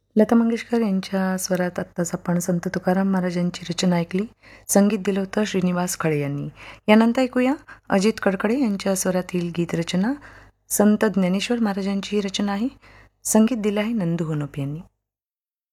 लता मंगेशकर यांच्या स्वरात आत्ताच आपण संत तुकाराम महाराजांची रचना ऐकली. संगीत दिलं होतं श्रीनिवास खळे यांनी. यानंतर ऐकूया अजित कडकडे यांच्या स्वरातील गीतरचना. संत ज्ञानेश्वर महाराजांची ही रचना आहे. संगीत दिलं आहे नंदू घनप यांनी.